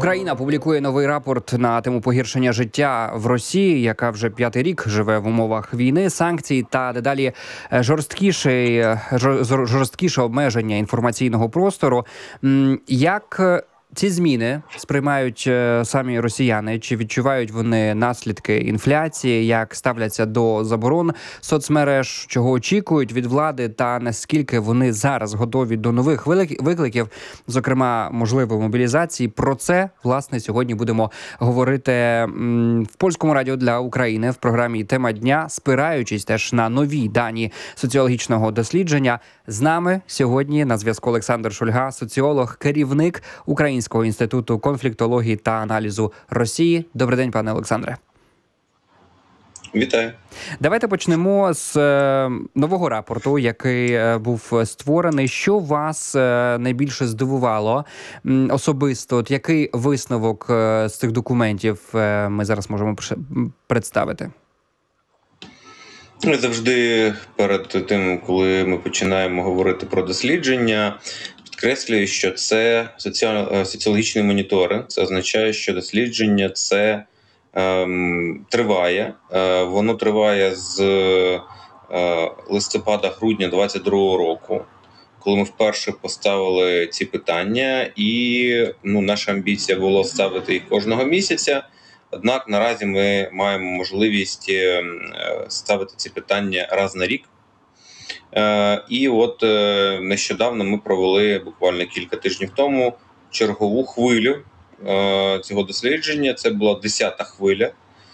Україна публікує новий рапорт на тему погіршення життя в Росії, яка вже 5-й рік живе в умовах війни, санкцій та дедалі жорсткіше обмеження інформаційного простору. Як ці зміни сприймають самі росіяни? Чи відчувають вони наслідки інфляції? Як ставляться до заборон соцмереж? Чого очікують від влади? Та наскільки вони зараз готові до нових викликів, зокрема, можливої мобілізації? Про це, власне, сьогодні будемо говорити в Польському радіо для України в програмі «Тема дня», спираючись теж на нові дані соціологічного дослідження. З нами сьогодні на зв'язку Олександр Шульга, соціолог, керівник Українського інституту конфліктології та аналізу Росії. Добрий день, пане Олександре. Вітаю. Давайте почнемо з нового рапорту, який був створений. Що вас найбільше здивувало особисто? От який висновок з цих документів ми зараз можемо представити? Завжди перед тим, коли ми починаємо говорити про дослідження, підкреслюю, що це соціологічний моніторинг. Це означає, що дослідження це триває. Воно триває з листопада-грудня 2022 року, коли ми вперше поставили ці питання. І наша амбіція була ставити їх кожного місяця. Однак наразі ми маємо можливість ставити ці питання раз на рік. І от нещодавно ми провели, буквально кілька тижнів тому, чергову хвилю цього дослідження. Це була 10-та хвиля.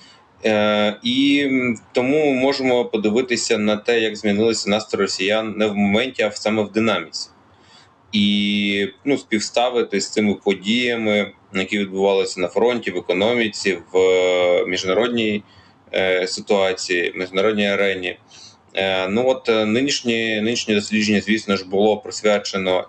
І тому можемо подивитися на те, як змінилися настрої росіян не в моменті, а саме в динаміці. І співставити з цими подіями, які відбувалися на фронті, в економіці, в міжнародній ситуації, в міжнародній арені. Нинішнє дослідження, звісно ж, було присвячено